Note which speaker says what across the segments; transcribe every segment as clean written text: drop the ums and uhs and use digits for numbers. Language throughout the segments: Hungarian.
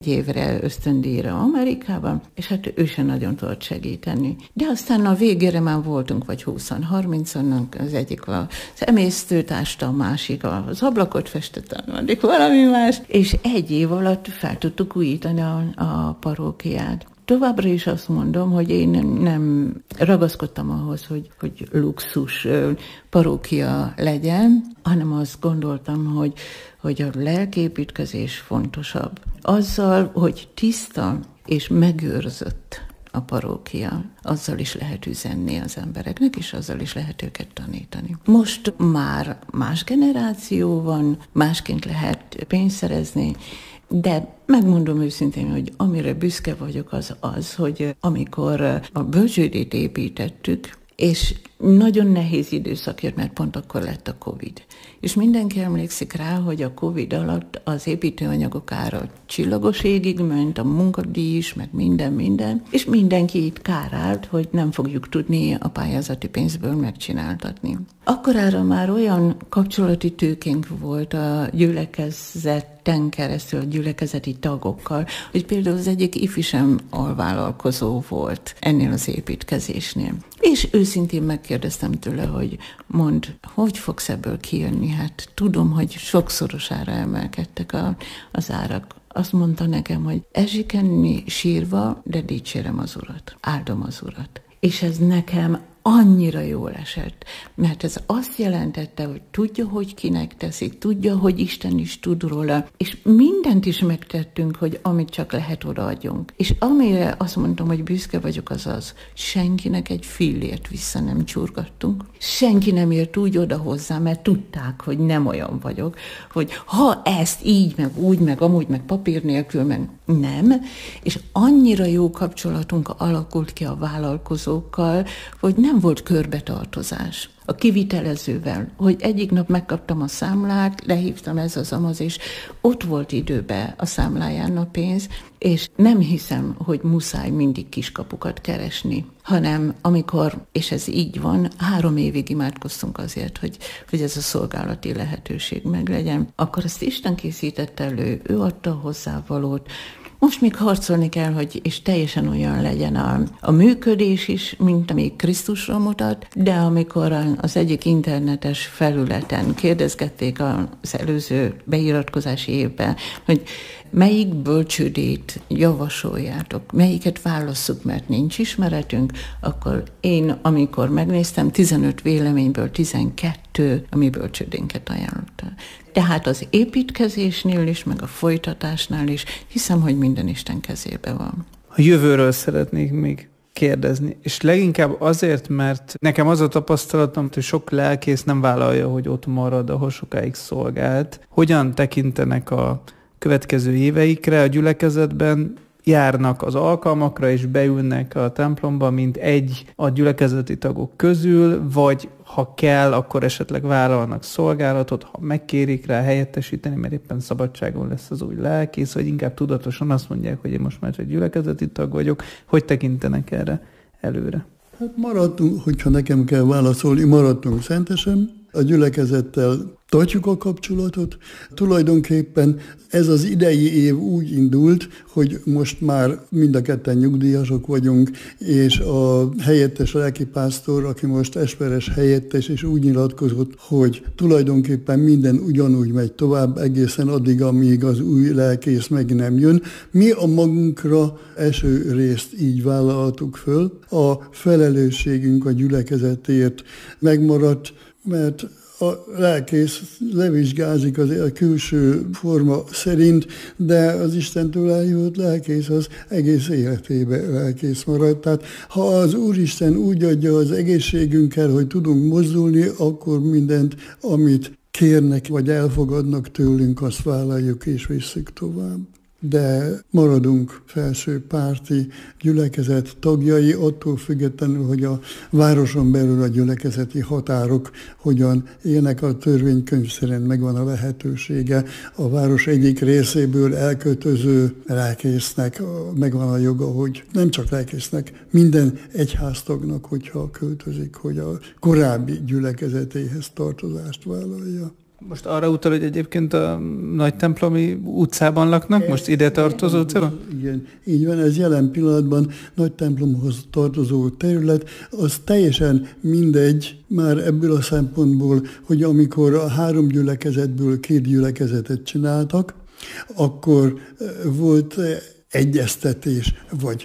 Speaker 1: évre ösztöndíjra Amerikában, és hát ő sem nagyon tudott segíteni. De aztán a végére már voltunk, vagy 20-30-an, az egyik az emésztőt ásta, a másik az ablakot festett, a másik valami más, és egy év alatt fel tudtuk újítani a parókiát. Továbbra is azt mondom, hogy én nem ragaszkodtam ahhoz, hogy luxus parókia legyen, hanem azt gondoltam, hogy a lelképítkezés fontosabb. Azzal, hogy tiszta és megőrzött a parókia, azzal is lehet üzenni az embereknek, és azzal is lehet őket tanítani. Most már más generáció van, másként lehet pénzt szerezni, de megmondom őszintén, hogy amire büszke vagyok az, hogy amikor a bölcsődét építettük, és nagyon nehéz időszak jött, mert pont akkor lett a Covid. És mindenki emlékszik rá, hogy a Covid alatt az építőanyagok ára csillagos égig ment, a munkadíj is, meg minden, és mindenki itt kárált, hogy nem fogjuk tudni a pályázati pénzből megcsináltatni. Akkorára már olyan kapcsolati tőkénk volt a gyülekezeten keresztül, a gyülekezeti tagokkal, hogy például az egyik ifisem alvállalkozó volt ennél az építkezésnél. És őszintén megkérdeztem tőle, hogy mondd, hogy fogsz ebből kijönni? Hát tudom, hogy sokszorosára emelkedtek az árak. Azt mondta nekem, hogy ezsikenni sírva, de dicsérem az Urat, áldom az Urat. És ez nekem annyira jól esett, mert ez azt jelentette, hogy tudja, hogy kinek teszik, tudja, hogy Isten is tud róla, és mindent is megtettünk, hogy amit csak lehet odaadjunk. És amire azt mondtam, hogy büszke vagyok, az, senkinek egy fillért vissza nem csurgattunk. Senki nem ért úgy oda hozzá, mert tudták, hogy nem olyan vagyok, hogy ha ezt így, meg úgy, meg amúgy, meg papír nélkül, meg nem. És annyira jó kapcsolatunk alakult ki a vállalkozókkal, hogy nem volt körbetartozás a kivitelezővel, hogy egyik nap megkaptam a számlát, lehívtam ez az amaz, és ott volt időben a számláján a pénz, és nem hiszem, hogy muszáj mindig kiskapukat keresni, hanem amikor, és ez így van, 3 évig imádkoztunk azért, hogy ez a szolgálati lehetőség meglegyen, akkor azt Isten készítette elő, ő adta hozzá valót. Most még harcolni kell, hogy és teljesen olyan legyen a működés is, mint ami Krisztusra mutat, de amikor az egyik internetes felületen kérdezgették az előző beiratkozási évben, hogy melyik bölcsődét javasoljátok, melyiket válasszuk, mert nincs ismeretünk, akkor én, amikor megnéztem, 15 véleményből 12 a mi bölcsődénket ajánlotta. Tehát az építkezésnél is, meg a folytatásnál is hiszem, hogy minden Isten kezébe van.
Speaker 2: A jövőről szeretnék még kérdezni, és leginkább azért, mert nekem az a tapasztalatom, hogy sok lelkész nem vállalja, hogy ott marad, ahol sokáig szolgált. Hogyan tekintenek a következő éveikre a gyülekezetben, járnak az alkalmakra és beülnek a templomba, mint egy a gyülekezeti tagok közül, vagy ha kell, akkor esetleg vállalnak szolgálatot, ha megkérik rá helyettesíteni, mert éppen szabadságon lesz az új lelkész, vagy inkább tudatosan azt mondják, hogy én most már egy gyülekezeti tag vagyok. Hogy tekintenek erre előre?
Speaker 3: Hát maradtunk, hogyha nekem kell válaszolni, maradtunk szentesen, a gyülekezettel tartjuk a kapcsolatot. Tulajdonképpen ez az idei év úgy indult, hogy most már mind a ketten nyugdíjasok vagyunk, és a helyettes lelkipásztor, aki most esperes helyettes, és úgy nyilatkozott, hogy tulajdonképpen minden ugyanúgy megy tovább egészen addig, amíg az új lelkész meg nem jön. Mi a magunkra eső részt így vállaltuk föl. A felelősségünk a gyülekezetért megmaradt, mert a lelkész levizsgázik a külső forma szerint, de az Istentől eljött lelkész az egész életében lelkész marad. Tehát ha az Úristen úgy adja az egészségünkkel, hogy tudunk mozdulni, akkor mindent, amit kérnek vagy elfogadnak tőlünk, azt vállaljuk és visszük tovább. De maradunk felső párti gyülekezet tagjai, attól függetlenül, hogy a városon belül a gyülekezeti határok hogyan élnek, a törvénykönyv szerint megvan a lehetősége. A város egyik részéből elköltöző lelkésznek megvan a joga, hogy nem csak lelkésznek, minden egyháztagnak, hogyha költözik, hogy a korábbi gyülekezetéhez tartozást vállalja.
Speaker 2: Most arra utal, hogy egyébként a nagy templomi utcában laknak, most ide tartozó utcában?
Speaker 3: Igen, így van, ez jelen pillanatban nagy templomhoz tartozó terület, az teljesen mindegy már ebből a szempontból, hogy amikor a 3 gyülekezetből 2 gyülekezetet csináltak, akkor volt egyeztetés, vagy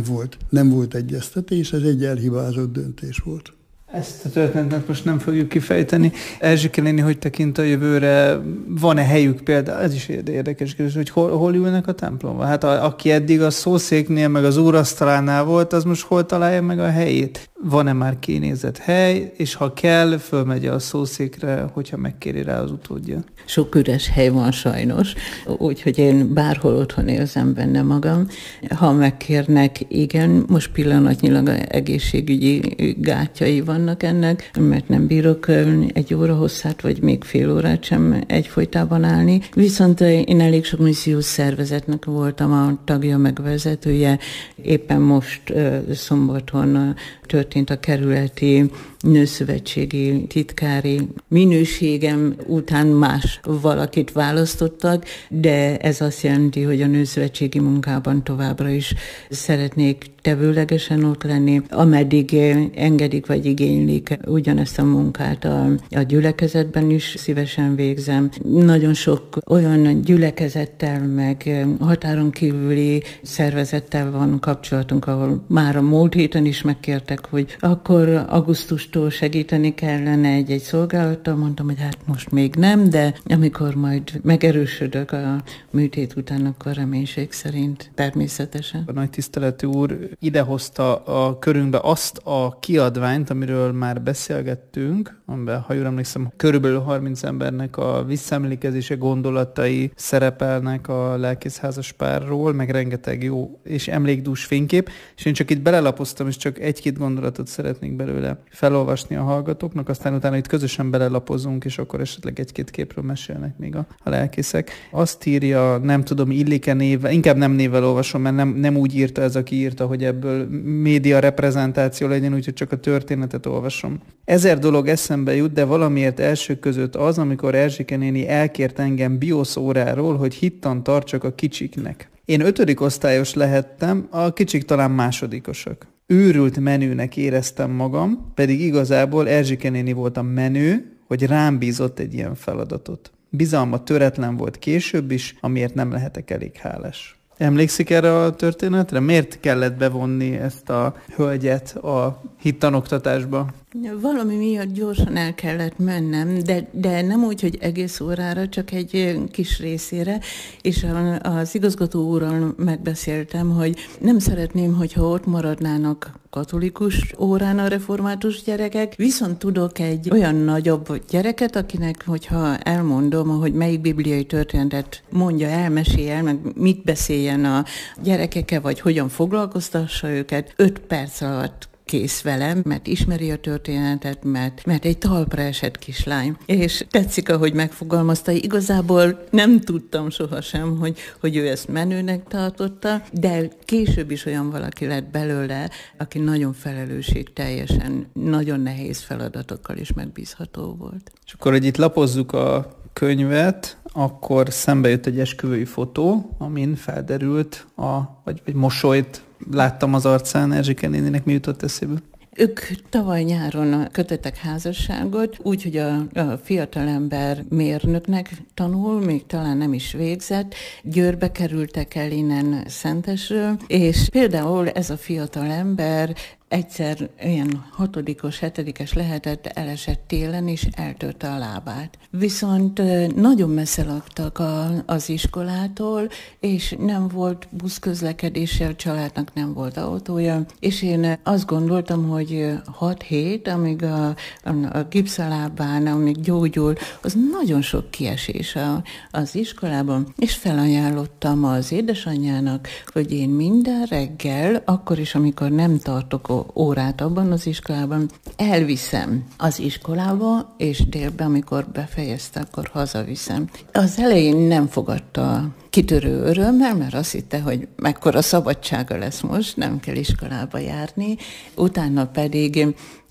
Speaker 3: nem volt egyeztetés, ez egy elhibázott döntés volt.
Speaker 2: Ezt a történetet most nem fogjuk kifejteni. Erzsike néni, hogy tekint a jövőre, van-e helyük például? Ez is érdekes kérdés, hogy hol ülnek a templomban? Hát aki eddig a szószéknél, meg az úrasztalánál volt, az most hol találja meg a helyét? Van-e már kinézett hely, és ha kell, fölmegy a szószékre, hogyha megkéri rá az utódja?
Speaker 1: Sok üres hely van sajnos, úgyhogy én bárhol otthon érzem benne magam. Ha megkérnek, igen, most pillanatnyilag egészségügyi gátjai vannak ennek, mert nem bírok 1 óra hosszát, vagy még fél órát sem egyfolytában állni. Viszont én elég sok missziós szervezetnek voltam a tagja, meg vezetője. Éppen most szombaton történt a kerületi nőszövetségi titkári minőségem után más valakit választottak, de ez azt jelenti, hogy a nőszövetségi munkában továbbra is szeretnék tevőlegesen ott lenni, ameddig engedik vagy igénylik ugyanezt a munkát a gyülekezetben is szívesen végzem. Nagyon sok olyan gyülekezettel, meg határon kívüli szervezettel van kapcsolatunk, ahol már a múlt héten is megkértek, hogy akkor augusztustól segíteni kellene egy szolgálattal. Mondtam, hogy hát most még nem, de amikor majd megerősödök a műtét után, akkor reménység szerint természetesen.
Speaker 2: A nagy tiszteletű úr idehozta a körünkbe azt a kiadványt, amiről már beszélgettünk, amiben, ha jól emlékszem, körülbelül 30 embernek a visszaemlékezése gondolatai szerepelnek a lelkészházas párról, meg rengeteg jó és emlékdús fénykép, és én csak itt belelapoztam, és csak 1-2 gondolatot szeretnék belőle felolvasni a hallgatóknak, aztán utána itt közösen belelapozunk, és akkor esetleg 1-2 képről mesélnek még a lelkészek. Azt írja, nem tudom, illik-e névvel, inkább nem névvel olvasom, mert nem úgy írta ez, aki írta, hogy ebből média reprezentáció legyen, úgyhogy csak a történetet olvasom. 1000 dolog eszembe jut, de valamiért elsők között az, amikor Erzsike néni elkért engem biosz óráról, hogy hittan tartsak a kicsiknek. Én 5. osztályos lehettem, a kicsik talán másodikosak. Őrült menőnek éreztem magam, pedig igazából Erzsike néni volt a menő, hogy rám bízott egy ilyen feladatot. Bizalma töretlen volt később is, amiért nem lehetek elég hálás. Emlékszik erre a történetre? Miért kellett bevonni ezt a hölgyet a hittanoktatásba?
Speaker 1: Valami miatt gyorsan el kellett mennem, de nem úgy, hogy egész órára, csak egy kis részére, és az igazgató úrral megbeszéltem, hogy nem szeretném, hogyha ott maradnának katolikus órán a református gyerekek, viszont tudok egy olyan nagyobb gyereket, akinek, hogyha elmondom, hogy melyik bibliai történetet mondja el, mesélj el, meg mit beszéljen a gyerekekkel, vagy hogyan foglalkoztassa őket, 5 perc alatt kész velem, mert ismeri a történetet, mert egy talpra esett kislány. És tetszik, ahogy megfogalmazta, igazából nem tudtam sohasem, hogy ő ezt menőnek tartotta, de később is olyan valaki lett belőle, aki nagyon felelősségteljesen, nagyon nehéz feladatokkal is megbízható volt.
Speaker 2: És akkor, hogy itt lapozzuk a könyvet, akkor szembe jött egy esküvői fotó, amin felderült vagy mosolyt láttam az arcán. Erzsike néninek mi jutott eszébe?
Speaker 1: Ők tavaly nyáron kötöttek házasságot, úgyhogy a fiatalember mérnöknek tanul, még talán nem is végzett. Győrbe kerültek el innen Szentesről, és például ez a fiatalember egyszer ilyen 6-os, 7-es lehetett, elesett télen, és eltörte a lábát. Viszont nagyon messze laktak az iskolától, és nem volt buszközlekedése, a családnak nem volt autója, és én azt gondoltam, hogy 6 hét, amíg a gipszalábán, amíg gyógyul, az nagyon sok kiesés az iskolában, és felajánlottam az édesanyjának, hogy én minden reggel, akkor is, amikor nem tartok órát abban az iskolában, elviszem az iskolába, és délben, amikor befejezte, akkor hazaviszem. Az elején nem fogadta kitörő örömmel, mert azt hitte, hogy mekkora szabadsága lesz most, nem kell iskolába járni. Utána pedig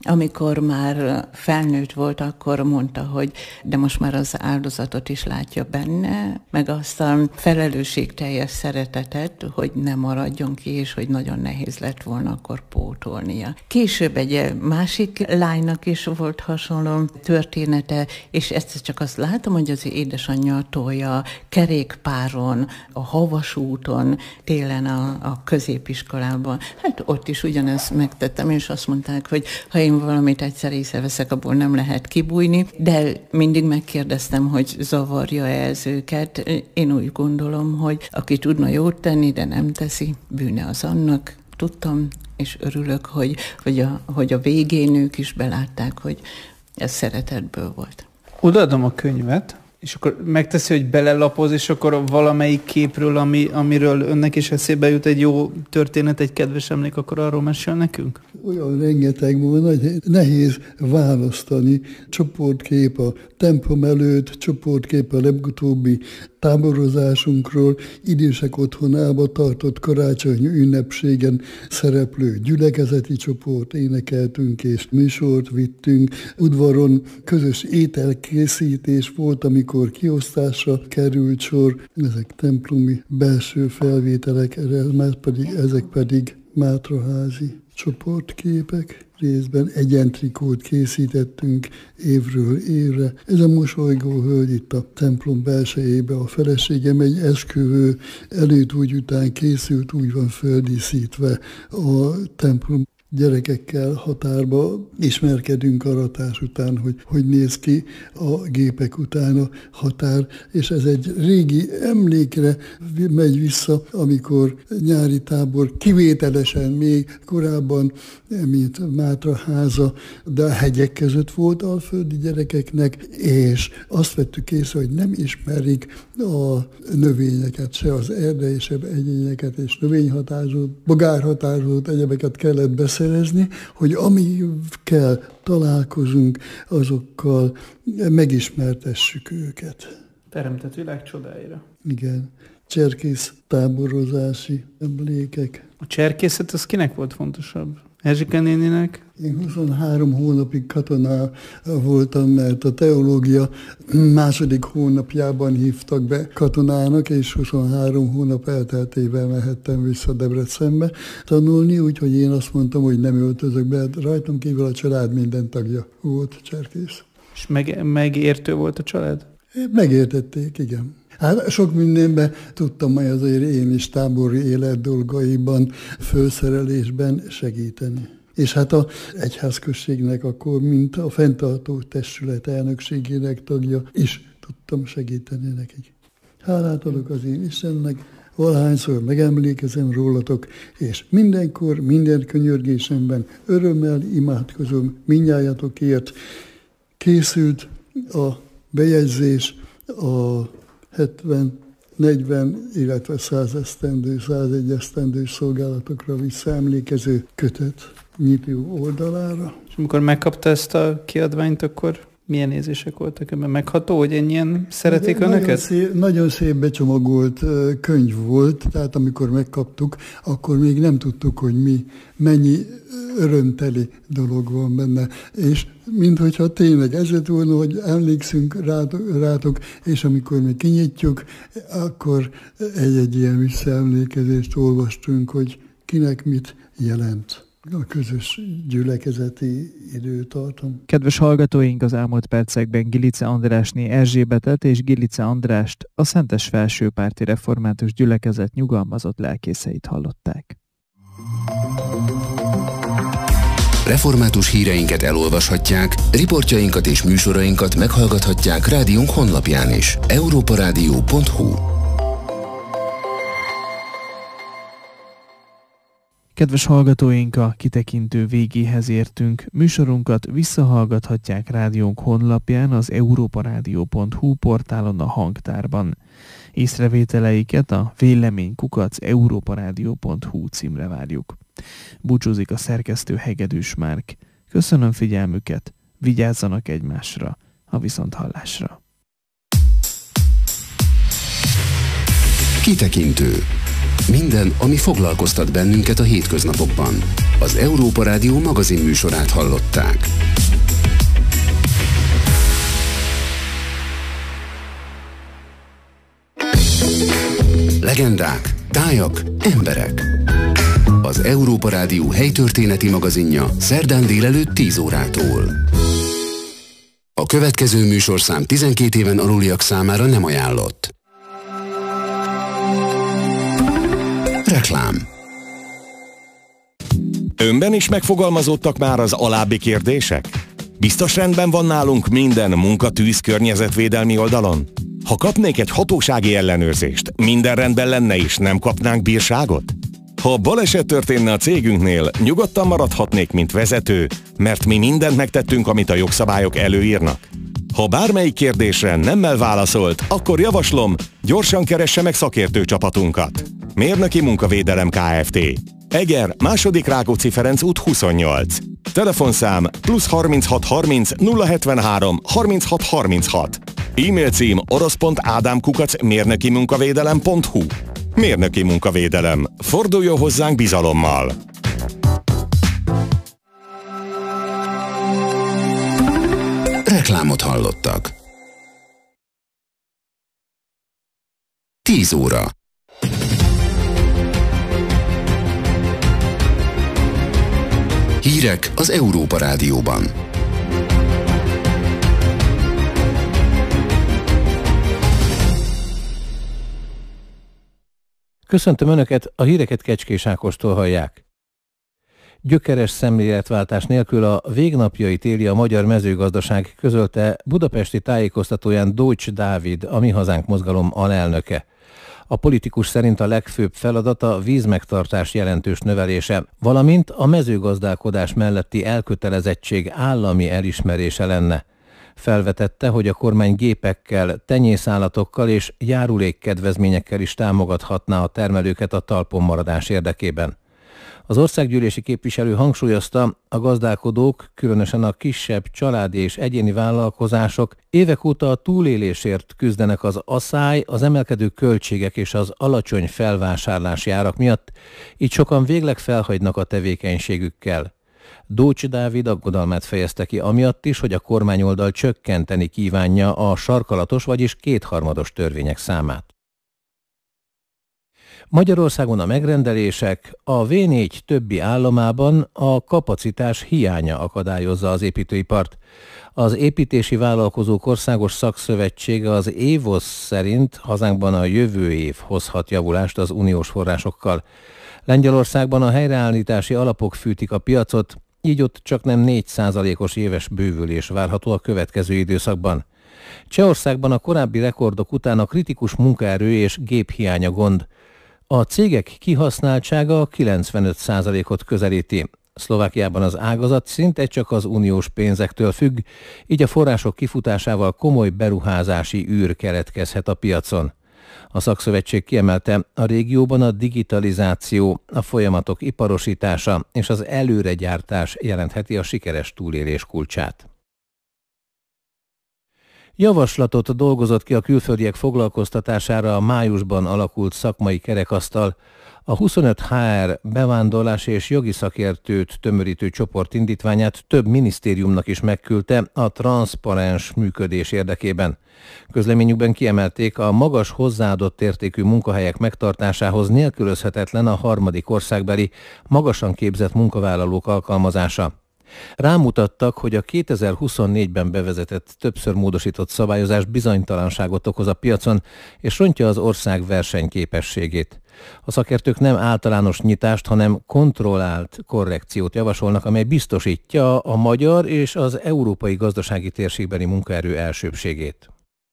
Speaker 1: amikor már felnőtt volt, akkor mondta, hogy de most már az áldozatot is látja benne, meg azt a felelősségteljes szeretetet, hogy ne maradjon ki, és hogy nagyon nehéz lett volna akkor pótolnia. Később egy másik lánynak is volt hasonló története, és ezt csak azt látom, hogy az édesanyja tolja kerékpáron, a havas úton, télen a középiskolában. Hát ott is ugyanezt megtettem, és azt mondták, hogy ha én valamit egyszer észreveszek, abból nem lehet kibújni, de mindig megkérdeztem, hogy zavarja-e ez őket. Én úgy gondolom, hogy aki tudna jót tenni, de nem teszi, bűne az annak. Tudtam, és örülök, hogy a végén ők is belátták, hogy ez szeretetből volt.
Speaker 2: Odaadom a könyvet, és akkor megteszi, hogy belelapoz, és akkor valamelyik képről, amiről önnek is eszébe jut egy jó történet, egy kedves emlék, akkor arról mesél nekünk?
Speaker 3: Olyan rengeteg van, nehéz választani. Csoportkép a templom előtt, csoportkép a legutóbbi táborozásunkról, idősek otthonába tartott karácsonyi ünnepségen szereplő gyülekezeti csoport, énekeltünk és műsort vittünk. Udvaron közös ételkészítés volt, amikor kiosztásra került sor. Ezek templomi belső felvételek, ezek pedig mátraházi csoportképek. Részben egyentrikót készítettünk évről évre. Ez a mosolygó hölgy itt a templom belsejébe, a feleségem egy esküvő előtt úgy után készült, úgy van földíszítve a templom. Gyerekekkel határba ismerkedünk aratás után, hogy néz ki a gépek után a határ, és ez egy régi emlékre megy vissza, amikor nyári tábor kivételesen még korábban, mint Mátraháza, de a hegyek között volt alföldi gyerekeknek, és azt vettük észre, hogy nem ismerik a növényeket, se az erdeiesebb egyényeket és növényhatározót, bogárhatározót, egyebeket kellett beszerezni, hogy amikkel találkozunk, azokkal megismertessük őket.
Speaker 2: Teremtett világ csodáira.
Speaker 3: Igen. Cserkész táborozási emlékek.
Speaker 2: A cserkészet az kinek volt fontosabb? Erzsike néninek?
Speaker 3: Én 23 hónapig katona voltam, mert a teológia második hónapjában hívtak be katonának, és 23 hónap elteltével mehettem vissza Debrecenbe tanulni, úgyhogy én azt mondtam, hogy nem öltözök be, rajtam kívül a család minden tagja volt cserkész.
Speaker 2: És megértő volt a család?
Speaker 3: Megértették, igen. Hát sok mindenben tudtam majd azért én is tábori élet dolgaiban, fölszerelésben segíteni. És hát az egyházközségnek akkor, mint a fenntartó testület elnökségének tagja is tudtam segíteni nekik. Hálát adok az én Istennek, valahányszor megemlékezem rólatok, és mindenkor, minden könyörgésemben örömmel imádkozom mindnyájatokért. Készült a bejegyzés a 70, 40, illetve 100 esztendő, 101 esztendős szolgálatokra visszaemlékező kötet nyitó oldalára.
Speaker 2: És amikor megkapta ezt a kiadványt, akkor milyen érzések voltak ebben? Megható, hogy ennyien szeretik önöket?
Speaker 3: Nagyon szép becsomagolt könyv volt, tehát amikor megkaptuk, akkor még nem tudtuk, hogy mennyi örömteli dolog van benne. És minthogyha tényleg ez lett volna, hogy emlékszünk rátok, és amikor mi kinyitjuk, akkor egy ilyen visszaemlékezést olvastunk, hogy kinek mit jelent a közös gyülekezeti időtartam.
Speaker 4: Kedves hallgatóink, az elmúlt percekben Gilice Andrásné Erzsébetet és Gilice Andrást, a Szentes Felsőpárti Református Gyülekezet nyugalmazott lelkészeit hallották.
Speaker 5: Református híreinket elolvashatják, riportjainkat és műsorainkat meghallgathatják rádiónk honlapján is. europaradio.hu.
Speaker 4: Kedves hallgatóink, a kitekintő végéhez értünk. Műsorunkat visszahallgathatják rádiónk honlapján, az europaradio.hu portálon, a hangtárban. Észrevételeiket a vélemény@europaradio.hu címre várjuk. Búcsúzik a szerkesztő Hegedűs Márk. Köszönöm figyelmüket, vigyázzanak egymásra, a viszonthallásra.
Speaker 5: Kitekintő. Minden, ami foglalkoztat bennünket a hétköznapokban. Az Európa Rádió magazin műsorát hallották. Legendák, tájak, emberek. Az Európa Rádió helytörténeti magazinja szerdán délelőtt 10 órától. A következő műsorszám 12 éven aluliak számára nem ajánlott. Reklám.
Speaker 6: Önben is megfogalmazódtak már az alábbi kérdések? Biztos rendben van nálunk minden munka-tűz környezetvédelmi oldalon? Ha kapnék egy hatósági ellenőrzést, minden rendben lenne és nem kapnánk bírságot? Ha baleset történne a cégünknél, nyugodtan maradhatnék, mint vezető, mert mi mindent megtettünk, amit a jogszabályok előírnak. Ha bármelyik kérdésre nemmel válaszolt, akkor javaslom, gyorsan keresse meg szakértő csapatunkat. Mérnöki Munkavédelem Kft. Eger, II. Rákóczi Ferenc út 28. Telefonszám +36 30 073 36 36. E-mail cím orosz.adamkukac@mérnökimunkavédelem.hu. Mérnöki Munkavédelem. Forduljon hozzánk bizalommal!
Speaker 5: Reklámot hallottak. 10 óra. Hírek az Európa Rádióban.
Speaker 7: Köszöntöm Önöket, a híreket Kecskés Ákostól hallják. Gyökeres szemléletváltás nélkül a végnapjait éli a magyar mezőgazdaság, közölte budapesti tájékoztatóján Dócs Dávid, a Mi Hazánk mozgalom alelnöke. A politikus szerint a legfőbb feladat a vízmegtartás jelentős növelése, valamint a mezőgazdálkodás melletti elkötelezettség állami elismerése lenne. Felvetette, hogy a kormány gépekkel, tenyészállatokkal és járulékkedvezményekkel is támogathatná a termelőket a talpon maradás érdekében. Az országgyűlési képviselő hangsúlyozta, a gazdálkodók, különösen a kisebb családi és egyéni vállalkozások évek óta a túlélésért küzdenek az aszály, az emelkedő költségek és az alacsony felvásárlási árak miatt, így sokan végleg felhagynak a tevékenységükkel. Dócs Dávid aggodalmát fejezte ki amiatt is, hogy a kormányoldal csökkenteni kívánja a sarkalatos, vagyis kétharmados törvények számát. Magyarországon a megrendelések a V4 többi államában a kapacitás hiánya akadályozza az építőipart. Az Építési Vállalkozók Országos Szakszövetsége, az ÉVOSZ szerint hazánkban a jövő év hozhat javulást az uniós forrásokkal. Lengyelországban a helyreállítási alapok fűtik a piacot, így ott csaknem 4%-os éves bővülés várható a következő időszakban. Csehországban a korábbi rekordok után a kritikus munkaerő és géphiánya gond. A cégek kihasználtsága 95%-ot közelíti. Szlovákiában az ágazat szinte csak az uniós pénzektől függ, így a források kifutásával komoly beruházási űr keletkezhet a piacon. A szakszövetség kiemelte, a régióban a digitalizáció, a folyamatok iparosítása és az előregyártás jelentheti a sikeres túlélés kulcsát. Javaslatot dolgozott ki a külföldiek foglalkoztatására a májusban alakult szakmai kerekasztal. A 25 HR bevándorlás és jogi szakértőt tömörítő csoport indítványát több minisztériumnak is megküldte a transzparens működés érdekében. Közleményükben kiemelték, a magas hozzáadott értékű munkahelyek megtartásához nélkülözhetetlen a harmadik országbeli, magasan képzett munkavállalók alkalmazása. Rámutattak, hogy a 2024-ben bevezetett, többször módosított szabályozás bizonytalanságot okoz a piacon, és rontja az ország versenyképességét. A szakértők nem általános nyitást, hanem kontrollált korrekciót javasolnak, amely biztosítja a magyar és az európai gazdasági térségbeli munkaerő elsőbbségét.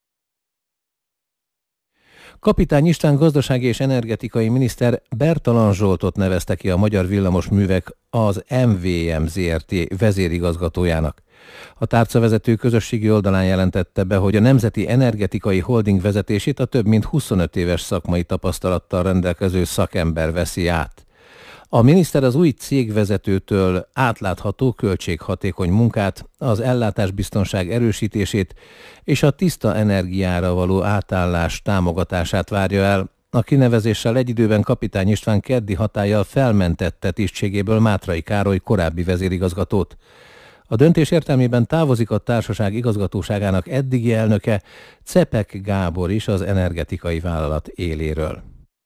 Speaker 7: Kapitány István gazdasági és energetikai miniszter Bertalan Zsoltot nevezte ki a Magyar Villamosművek, az MVM Zrt. Vezérigazgatójának. A tárcavezető közösségi oldalán jelentette be, hogy a Nemzeti Energetikai Holding vezetését a több mint 25 éves szakmai tapasztalattal rendelkező szakember veszi át. A miniszter az új cégvezetőtől átlátható, költséghatékony munkát, az ellátásbiztonság erősítését és a tiszta energiára való átállás támogatását várja el, A kinevezéssel egy időben Kapitány István keddi hatállyal felmentette tisztségéből Mátrai Károly korábbi vezérigazgatót. A döntés értelmében távozik a társaság igazgatóságának eddigi elnöke, Cepek Gábor is az energetikai vállalat éléről.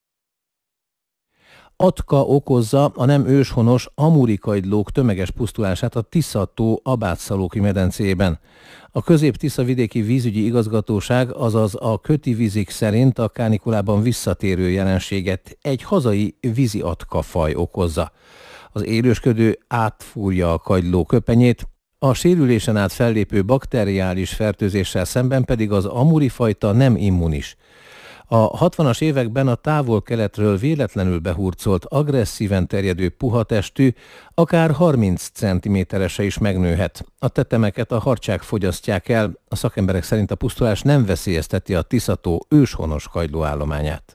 Speaker 7: Atka okozza a nem őshonos amurikagylók tömeges pusztulását a Tisza-tó Abátszalóki medencéjében. A Közép-Tisza vidéki vízügyi igazgatóság, azaz a Köti vízik szerint a kánikulában visszatérő jelenséget egy hazai vízi atkafaj okozza. Az élősködő átfúrja a kagyló köpenyét, a sérülésen át fellépő bakteriális fertőzéssel szemben pedig az amuri fajta nem immunis. A 60-as években a távol-keletről véletlenül behurcolt, agresszíven terjedő puhatestű, akár 30 cm-esre is megnőhet. A tetemeket a harcsák fogyasztják el, a szakemberek szerint a pusztulás nem veszélyezteti a Tisza-tó őshonos kagylóállományát.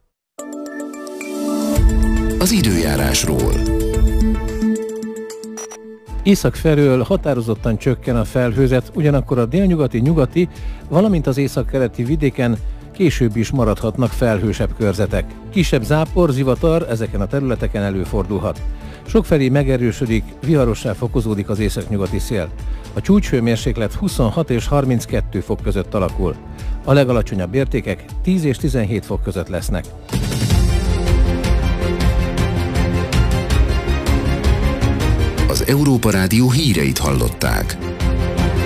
Speaker 5: Az időjárásról.
Speaker 7: Észak felől határozottan csökken a felhőzet, ugyanakkor a délnyugati, nyugati, valamint az északkeleti vidéken később is maradhatnak felhősebb körzetek. Kisebb zápor, zivatar ezeken a területeken előfordulhat. Sokfelé megerősödik, viharossá fokozódik az északnyugati szél. A csúcshőmérséklet 26 és 32 fok között alakul. A legalacsonyabb értékek 10 és 17 fok között lesznek.
Speaker 5: Az Európa Rádió híreit hallották.